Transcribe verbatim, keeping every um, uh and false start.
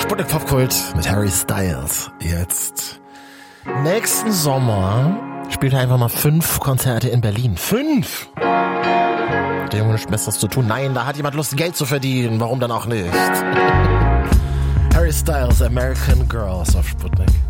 Sputnik Popkult mit Harry Styles. Jetzt. Nächsten Sommer spielt er einfach mal fünf Konzerte in Berlin. Fünf! Der Junge nichts Besseres zu tun. Nein, da hat jemand Lust, Geld zu verdienen. Warum dann auch nicht? Harry Styles, American Girls auf Sputnik.